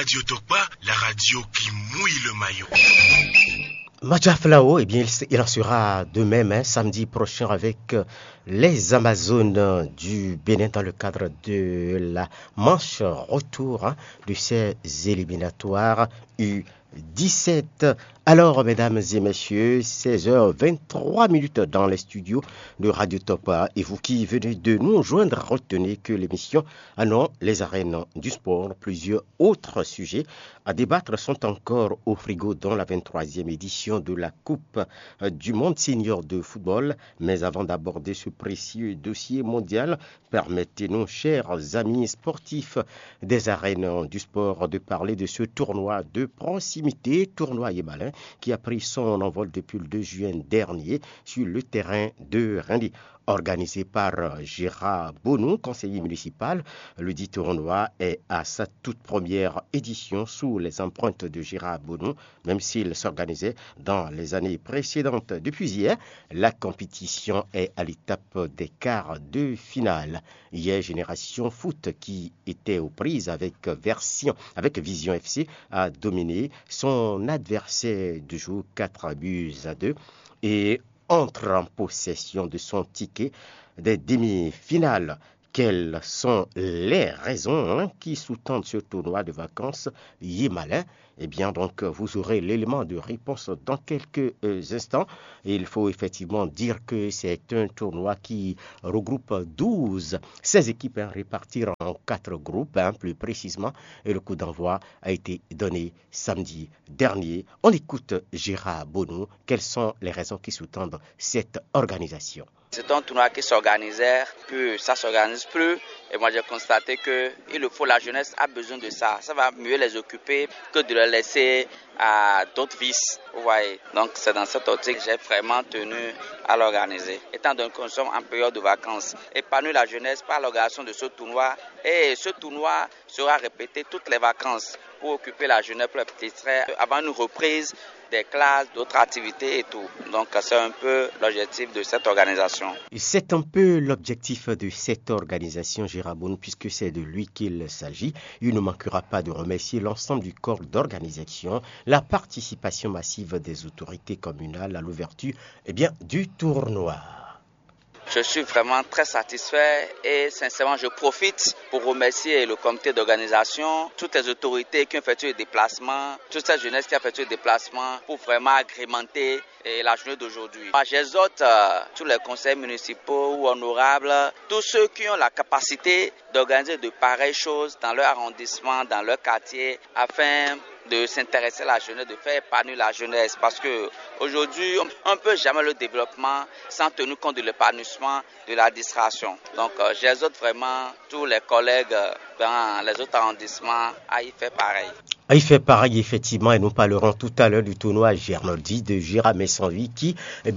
Radio Tokpa, la radio qui mouille le maillot. Madja Flao, eh bien, il en sera de même samedi prochain avec les Amazones du Bénin dans le cadre de la manche retour de ces éliminatoires U17. Alors, mesdames et messieurs, 16h23 dans les studios de Radio Tokpa. Et vous qui venez de nous joindre, retenez que l'émission Allons les arènes du sport, plusieurs autres sujets à débattre sont encore au frigo dans la 23e édition de la Coupe du Monde Senior de football. Mais avant d'aborder ce précieux dossier mondial, permettez-nous, chers amis sportifs des arènes du sport, de parler de ce tournoi de proximité, tournoi Yebalin, qui a pris son envol depuis le 2 juin dernier sur le terrain de Rindy. Organisé par Gérard Bonou, conseiller municipal, le dit tournoi est à sa toute première édition sous les empreintes de Gérard Bonou, même s'il s'organisait dans les années précédentes. Depuis hier, la compétition est à l'étape des quarts de finale. Hier, Génération Foot, qui était aux prises avec Vision FC, a dominé son adversaire du jour 4-2 et entre en possession de son ticket des demi-finales. Quelles sont les raisons qui sous-tendent ce tournoi de vacances Yemalin? Eh bien, donc, vous aurez l'élément de réponse dans quelques instants. Et il faut effectivement dire que c'est un tournoi qui regroupe 16 équipes réparties en 4 groupes, plus précisément. Et le coup d'envoi a été donné samedi dernier. On écoute Gérard Bonou. Quelles sont les raisons qui sous-tendent cette organisation? C'est un tournoi qui s'organisait, puis ça ne s'organise plus. Et moi, j'ai constaté qu'il le faut, la jeunesse a besoin de ça. Ça va mieux les occuper que de les laisser à d'autres vices. Vous voyez. Donc, c'est dans cette optique que j'ai vraiment tenu à l'organiser. Étant donné que nous sommes en période de vacances, épanouir la jeunesse par l'organisation de ce tournoi. Et ce tournoi sera répété toutes les vacances pour occuper la jeunesse pour les petits frères avant une reprise des classes, d'autres activités et tout. Donc, c'est un peu l'objectif de cette organisation. C'est un peu l'objectif de cette organisation, Gérard Bonou, puisque c'est de lui qu'il s'agit. Il ne manquera pas de remercier l'ensemble du corps d'organisation, la participation massive des autorités communales à l'ouverture du tournoi. Je suis vraiment très satisfait et sincèrement, je profite pour remercier le comité d'organisation, toutes les autorités qui ont effectué le déplacement, toute cette jeunesse qui a effectué le déplacement pour vraiment agrémenter la journée d'aujourd'hui. J'exhorte tous les conseils municipaux ou honorables, tous ceux qui ont la capacité d'organiser de pareilles choses dans leur arrondissement, dans leur quartier, afin de s'intéresser à la jeunesse, de faire épanouir la jeunesse. Parce qu'aujourd'hui, on ne peut jamais le développement sans tenir compte de l'épanouissement de la distraction. Donc, j'exhorte vraiment tous les collègues dans les autres arrondissements à y faire pareil. Il fait pareil, effectivement, et nous parlerons tout à l'heure du tournoi Gernoldi de Gérard Messanvi qui,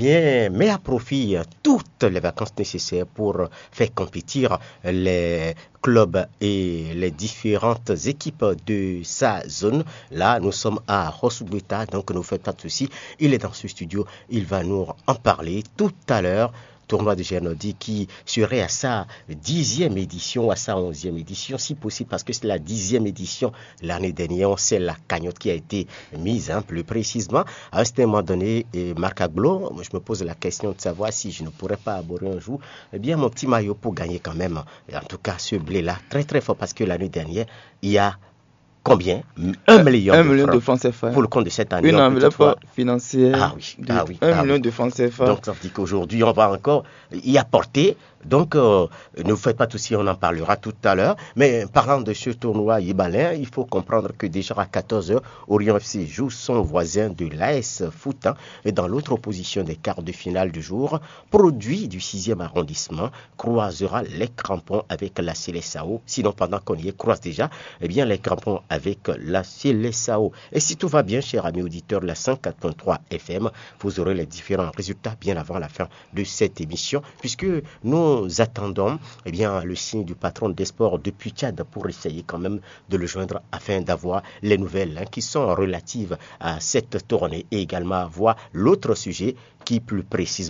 met à profit toutes les vacances nécessaires pour faire compétir les clubs et les différentes équipes de sa zone. Là, nous sommes à Rosubuta, donc ne vous faites pas de soucis. Il est dans ce studio, il va nous en parler tout à l'heure. Tournoi de Gernoldi qui serait à sa 10e édition, à sa 11e édition, si possible, parce que c'est la 10e édition l'année dernière. On sait la cagnotte qui a été mise, plus précisément. À un moment donné, Marc Aglo, je me pose la question de savoir si je ne pourrais pas aborder un jour, mon petit maillot pour gagner quand même. Et en tout cas, ce blé-là, très très fort, parce que l'année dernière, il y a combien? 1 million de francs CFA. Pour le compte de cette année. Une enveloppe financière de 1 million de francs CFA. Donc, ça veut dire qu'aujourd'hui, on va encore y apporter. Donc, ne vous faites pas de soucis, on en parlera tout à l'heure. Mais parlant de ce tournoi Yebalin, il faut comprendre que déjà à 14h, Orion FC joue son voisin de l'AS Foot. Et dans l'autre opposition des quarts de finale du jour, produit du 6e arrondissement, croisera les crampons avec la Célessao. Sinon, pendant qu'on y est, croise déjà, les crampons avec la Célessao. Et si tout va bien, chers amis auditeurs de la 104.3 FM, vous aurez les différents résultats bien avant la fin de cette émission, puisque nous attendons le signe du patron des sports depuis Tchad pour essayer quand même de le joindre afin d'avoir les nouvelles qui sont relatives à cette tournée et également voir l'autre sujet qui plus précisément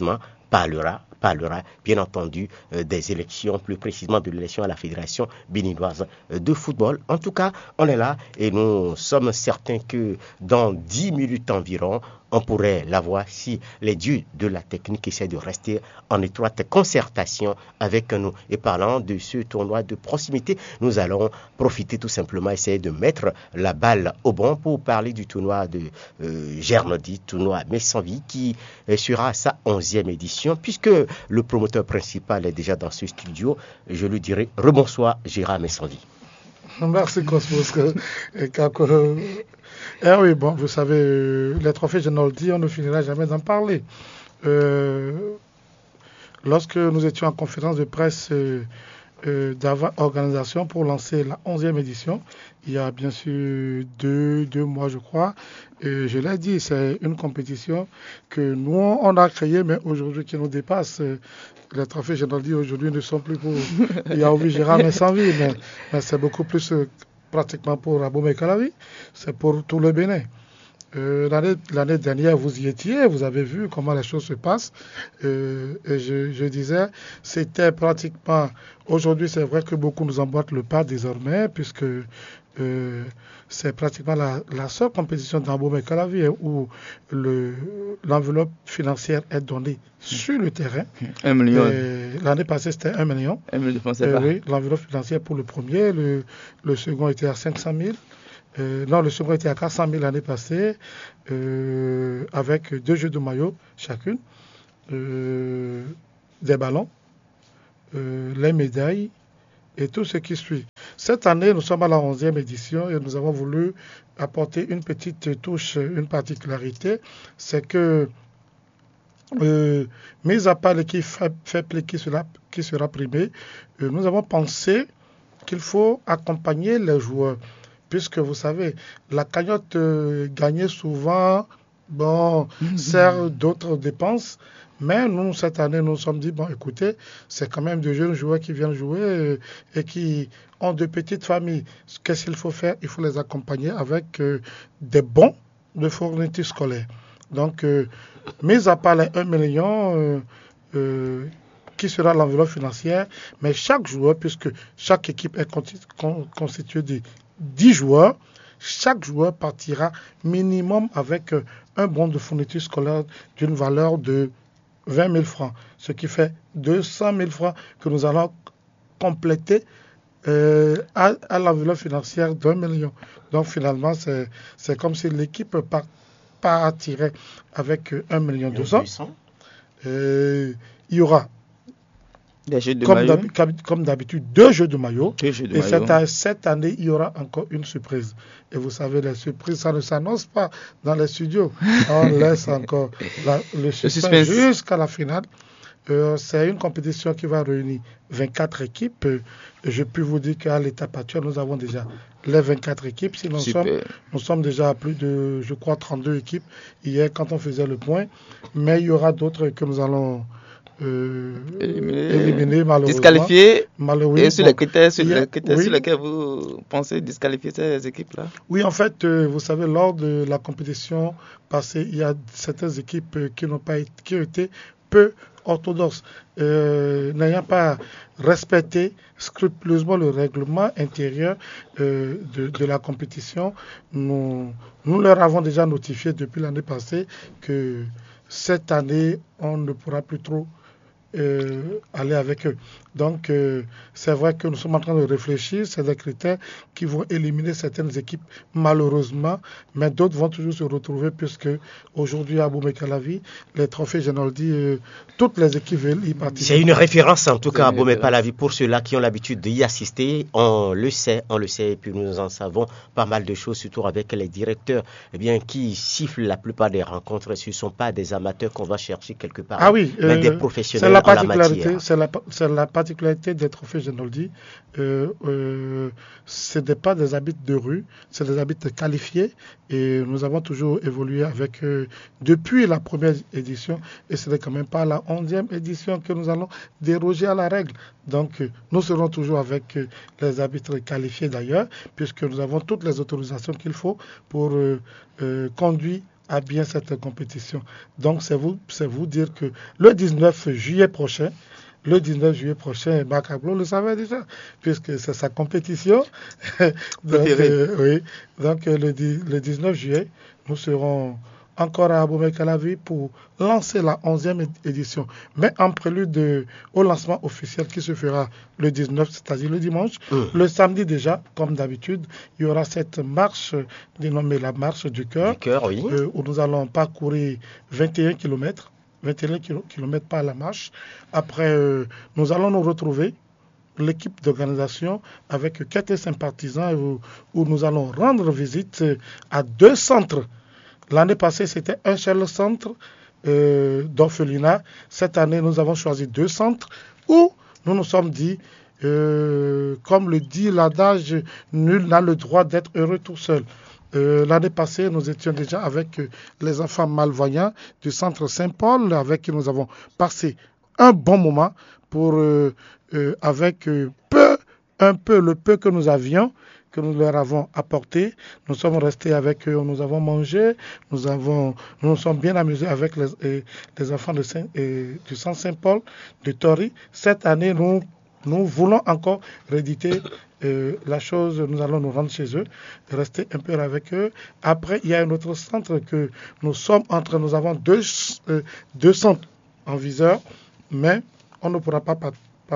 parlera bien entendu des élections, plus précisément de l'élection à la Fédération béninoise de football. En tout cas, on est là et nous sommes certains que dans 10 minutes environ, on pourrait la voir si les dieux de la technique essaient de rester en étroite concertation avec nous. Et parlant de ce tournoi de proximité, nous allons profiter tout simplement, essayer de mettre la balle au bon pour parler du tournoi de Gernody, tournoi Messanville, qui sera à sa 11e édition, puisque le promoteur principal est déjà dans ce studio. Je lui dirai rebonsoir Gérard Messanville. Merci Cosmos. Oui, bon, vous savez, les trophées Gernody, on ne finira jamais d'en parler. Lorsque nous étions en conférence de presse d'organisation pour lancer la 11e édition, il y a bien sûr deux mois, je crois, je l'ai dit, c'est une compétition que nous, on a créée, mais aujourd'hui qui nous dépasse. Les trophées Gernody aujourd'hui ne sont plus pour Yaoundé Gérard Messanville, mais c'est beaucoup plus pratiquement pour Abomey-Calavi, c'est pour tout le Bénin. L'année dernière, vous y étiez, vous avez vu comment les choses se passent. Et je disais, c'était pratiquement... Aujourd'hui, c'est vrai que beaucoup nous emboîtent le pas désormais, puisque c'est pratiquement la seule compétition d'Abomey-Calavi où l'enveloppe financière est donnée sur le terrain. 1 million. L'année passée, c'était 1 million. 1 million de francs CFA. Oui, l'enveloppe financière pour le premier. Le second était à 500 000. Non, le second était à 400 000 l'année passée, avec 2 jeux de maillot chacune, des ballons, les médailles et tout ce qui suit. Cette année, nous sommes à la 11e édition et nous avons voulu apporter une petite touche, une particularité, c'est que, mis à part l'équipe faible qui sera primée, nous avons pensé qu'il faut accompagner les joueurs. Puisque vous savez, la cagnotte gagnée souvent, sert d'autres dépenses. Mais nous, cette année, nous nous sommes dit, écoutez, c'est quand même de jeunes joueurs qui viennent jouer et qui ont de petites familles. Qu'est-ce qu'il faut faire? Il faut les accompagner avec des bons de fournitures scolaires. Donc, mis à part les 1 million qui sera l'enveloppe financière, mais chaque joueur, puisque chaque équipe est constituée de 10 joueurs, chaque joueur partira minimum avec un bon de fourniture scolaire d'une valeur de 20 000 francs, ce qui fait 200 000 francs que nous allons compléter à l'enveloppe financière d'1 million. Donc finalement, c'est comme si l'équipe partirait avec 1 million 200. Il y aura des jeux de maillot. Comme d'habitude, 2 jeux de maillot. Cette année, il y aura encore une surprise. Et vous savez, les surprises, ça ne s'annonce pas dans les studios. On laisse encore le suspense jusqu'à la finale. C'est une compétition qui va réunir 24 équipes. Je peux vous dire qu'à l'étape actuelle, nous avons déjà les 24 équipes. Sinon, nous sommes déjà à plus de, je crois, 32 équipes hier quand on faisait le point. Mais il y aura d'autres que nous allons éliminer malheureusement. Disqualifier. Et sur les critères sur lesquels vous pensez disqualifier ces équipes-là? Oui, en fait, vous savez, lors de la compétition passée, il y a certaines équipes qui ont été peu orthodoxes, n'ayant pas respecté scrupuleusement le règlement intérieur de la compétition. Nous leur avons déjà notifié depuis l'année passée que cette année, on ne pourra plus trop aller avec eux. Donc, c'est vrai que nous sommes en train de réfléchir. C'est des critères qui vont éliminer certaines équipes, malheureusement, mais d'autres vont toujours se retrouver, puisque aujourd'hui, à Abomey-Calavi, les trophées Gernody, toutes les équipes veulent y participer. C'est une référence, en tout cas, à Abomey-Calavi, pour ceux-là qui ont l'habitude d'y assister. On le sait, et puis nous en savons pas mal de choses, surtout avec les directeurs qui sifflent la plupart des rencontres. Ce ne sont pas des amateurs qu'on va chercher quelque part, mais des professionnels en la matière. C'est la particularité des trophées Gernody. Ce n'est pas des arbitres de rue, c'est des arbitres qualifiés, et nous avons toujours évolué avec eux depuis la première édition, et ce n'est quand même pas la 11e édition que nous allons déroger à la règle. Donc nous serons toujours avec les arbitres qualifiés d'ailleurs, puisque nous avons toutes les autorisations qu'il faut pour conduire à bien cette compétition. Donc, c'est vous dire que le 19 juillet prochain, Bakablo le savait déjà, puisque c'est sa compétition. Donc, le 19 juillet, nous serons encore à Abomey-Calavi pour lancer la 11e édition. Mais en prélude au lancement officiel qui se fera le 19, c'est-à-dire le dimanche, le samedi déjà, comme d'habitude, il y aura cette marche dénommée la marche du cœur, oui. Où nous allons parcourir 21 km. 21 km par la marche. Après, nous allons nous retrouver, l'équipe d'organisation, avec quelques sympathisants, où nous allons rendre visite à 2 centres. L'année passée, c'était un seul centre d'orphelinat. Cette année, nous avons choisi 2 centres où nous nous sommes dit, comme le dit l'adage, nul n'a le droit d'être heureux tout seul. L'année passée, nous étions déjà avec les enfants malvoyants du centre Saint-Paul, avec qui nous avons passé un bon moment avec le peu que nous avions, que nous leur avons apporté. Nous sommes restés avec eux, nous avons mangé, nous nous sommes bien amusés avec les enfants du centre Saint-Paul, de Tori. Cette année, nous voulons encore rééditer la chose, nous allons nous rendre chez eux, rester un peu avec eux. Après, il y a un autre centre que nous avons deux centres en viseur, mais on ne pourra pas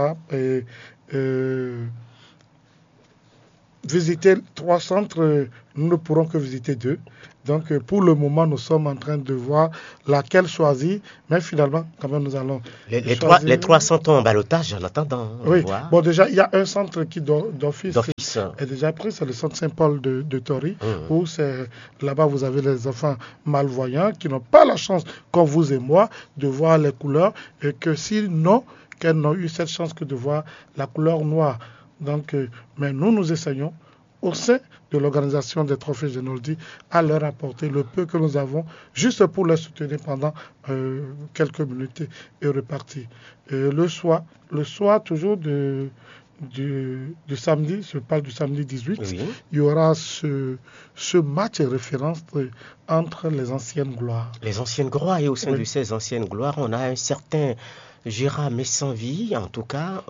visiter 3 centres, nous ne pourrons que visiter 2. Donc, pour le moment, nous sommes en train de voir laquelle choisir, mais finalement, quand même, nous allons les 3 centres en ballottage en attendant. Oui, bon, déjà, il y a un centre qui d'office est déjà pris, c'est le centre Saint-Paul de Tori, où là-bas, vous avez les enfants malvoyants qui n'ont pas la chance, comme vous et moi, de voir les couleurs, et qu'elles n'ont eu cette chance que de voir la couleur noire. Donc, mais nous essayons, au sein de l'organisation des trophées Genoldi, à leur apporter le peu que nous avons, juste pour les soutenir pendant quelques minutes et repartir. Le soir toujours du samedi, je parle du samedi 18, oui. Il y aura ce match référence entre les anciennes gloires. Les anciennes gloires, et au sein de ces anciennes gloires, on a un certain Gérard Messanville, en tout cas,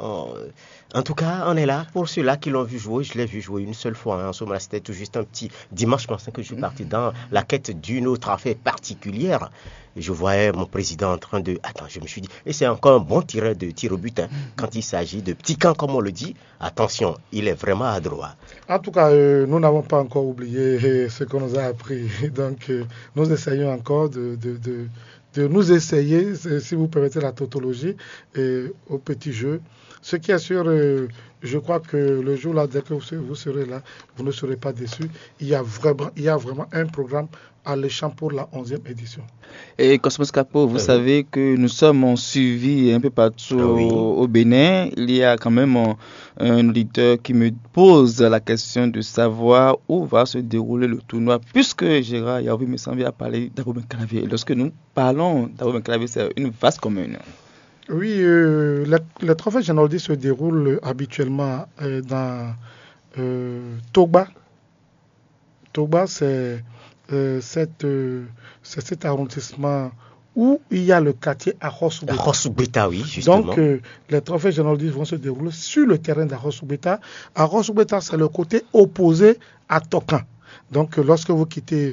on est là pour ceux-là qui l'ont vu jouer. Je l'ai vu jouer une seule fois. En ce moment, c'était tout juste un petit dimanche matin que je suis parti dans la quête d'une autre affaire particulière. Et je voyais mon président en train de... Attends, je me suis dit, et c'est encore un bon tireur de tir au but. Quand il s'agit de petit camp, comme on le dit, attention, il est vraiment adroit. En tout cas, nous n'avons pas encore oublié ce qu'on nous a appris. Donc, nous essayons encore de nous essayer, si vous permettez la tautologie, au petit jeu. Ce qui est sûr, je crois que le jour là, dès que vous serez là, vous ne serez pas déçus. Il y a vraiment un programme alléchant pour la 11e édition. Et Cosmos Capo, vous savez que nous sommes en suivi un peu partout au Bénin. Il y a quand même un auditeur qui me pose la question de savoir où va se dérouler le tournoi, puisque Gérard Yaoui me semble a parlé d'Abomey-Calavi. Lorsque nous parlons d'Abomey-Calavi, c'est une vaste commune. Oui, les trophées Genoldi se déroulent habituellement dans Togba. Togba, c'est cet arrondissement où il y a le quartier Arros-Soubeta. Arros-Soubeta, oui, justement. Donc, les trophées Genoldi vont se dérouler sur le terrain d'Arros-Soubeta. Arros-Soubeta, c'est le côté opposé à Tokan. Donc, lorsque vous quittez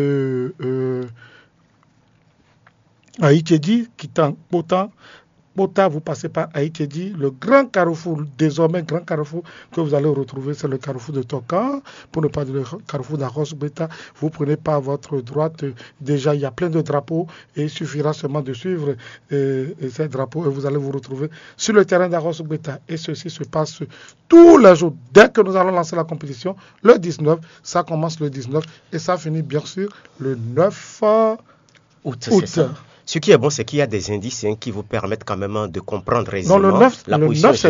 Haïtedi, quittant Bota, vous passez par Haïtedi, le grand carrefour, désormais grand carrefour que vous allez retrouver, c'est le carrefour de Tokan, pour ne pas dire le carrefour d'Arros-Soubeta. Vous prenez pas votre droite, déjà il y a plein de drapeaux et il suffira seulement de suivre ces drapeaux et vous allez vous retrouver sur le terrain d'Arros-Soubeta. Et ceci se passe tous les jours. Dès que nous allons lancer la compétition, le 19, ça commence le 19 et ça finit bien sûr le 9 août. Ce qui est bon, c'est qu'il y a des indices qui vous permettent quand même de comprendre aisément la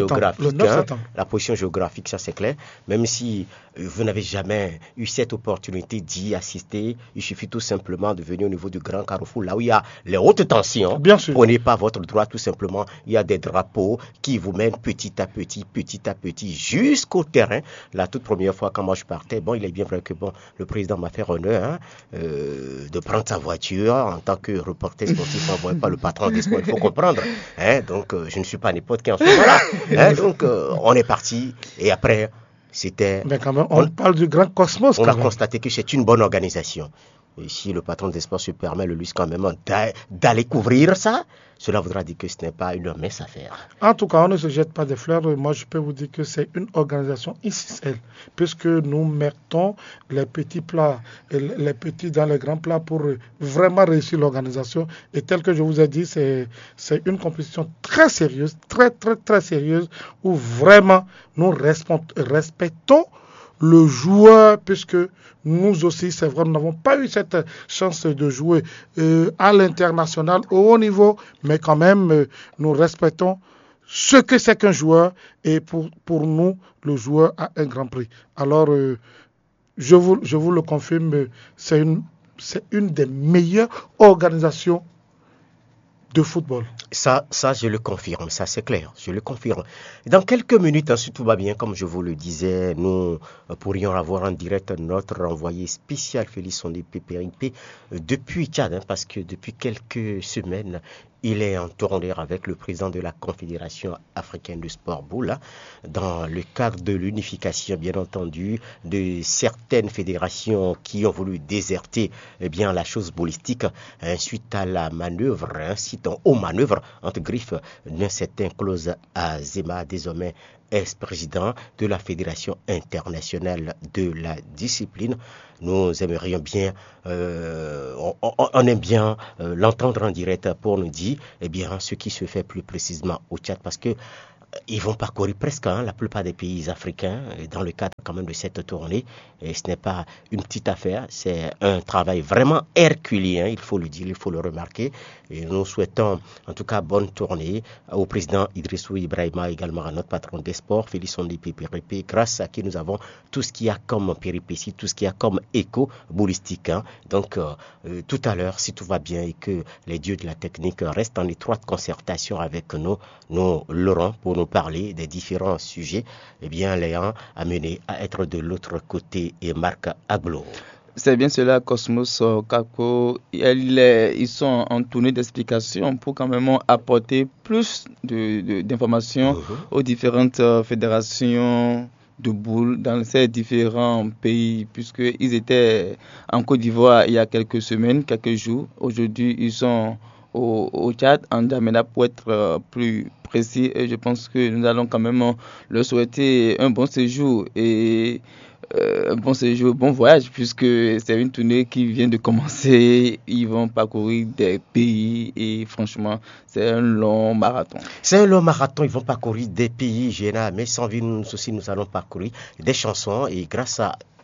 position géographique, ça c'est clair. Même si vous n'avez jamais eu cette opportunité d'y assister, il suffit tout simplement de venir au niveau du Grand Carrefour, là où il y a les hautes tensions. Bien sûr. Prenez pas votre droit, tout simplement. Il y a des drapeaux qui vous mènent petit à petit, jusqu'au terrain. La toute première fois, quand moi je partais, bon, il est bien vrai que le président m'a fait honneur de prendre sa voiture en tant que reporter sportif. On ne voit pas le patron des sports, il faut comprendre. Donc, je ne suis pas n'importe qui en ce moment-là. Donc, on est parti et après, c'était... Mais quand même, on parle du Grand Cosmos. On a constaté que c'est une bonne organisation. Et si le patron des sports se permet le luxe quand même d'aller couvrir ça, cela voudra dire que ce n'est pas une mince affaire. En tout cas, on ne se jette pas des fleurs. Moi, je peux vous dire que c'est une organisation ICL, puisque nous mettons les petits plats, les petits dans les grands plats pour vraiment réussir l'organisation. Et tel que je vous ai dit, c'est une compétition très sérieuse, très sérieuse, où vraiment nous respectons le joueur, puisque nous aussi, c'est vrai, nous n'avons pas eu cette chance de jouer à l'international, au haut niveau, mais quand même, nous respectons ce que c'est qu'un joueur, et pour nous, le joueur a un grand prix. Alors, je vous le confirme, c'est une des meilleures organisations de football. Ça, je le confirme, ça c'est clair, je le confirme. Dans quelques minutes, si tout va bien, comme je vous le disais, nous pourrions avoir en direct notre envoyé spécial Félix Ondé PPRIP depuis Tchad, parce que depuis quelques semaines, il est en tournée avec le président de la Confédération africaine de sport Boula, dans le cadre de l'unification, bien entendu, de certaines fédérations qui ont voulu déserter la chose boulistique suite à la manœuvre, aux manœuvres entre griffes d'un certain Claude Azema, désormais ex-président de la Fédération internationale de la discipline. Nous aimerions bien, on aime bien l'entendre en direct pour nous dire ce qui se fait plus précisément au Tchad, parce que ils vont parcourir presque la plupart des pays africains dans le cadre quand même de cette tournée. Et ce n'est pas une petite affaire, c'est un travail vraiment herculien, il faut le dire, il faut le remarquer. Et nous souhaitons en tout cas bonne tournée au président Idrissou Ibrahima, également à notre patron des sports, Félix Ondé PPRP, grâce à qui nous avons tout ce qu'il y a comme péripétie, tout ce qu'il y a comme écho boulistique. Donc tout à l'heure, si tout va bien et que les dieux de la technique restent en étroite concertation avec nous l'aurons pour nous parler des différents sujets, l'ayant amené à être de l'autre côté et Marc Aglo. C'est bien cela, Cosmos Kako. Ils sont en tournée d'explication pour quand même apporter plus d'informations aux différentes fédérations de boules dans ces différents pays, puisqu'ils étaient en Côte d'Ivoire il y a quelques semaines, quelques jours. Aujourd'hui, ils sont au Tchad, en Djamena, pour être plus précis, et je pense que nous allons quand même leur souhaiter un bon séjour et bon voyage, puisque c'est une tournée qui vient de commencer. Ils vont parcourir des pays et franchement, c'est un long marathon. C'est un long marathon, ils vont parcourir des pays, mais sans vie, nous aussi, nous allons parcourir des chansons, et grâce à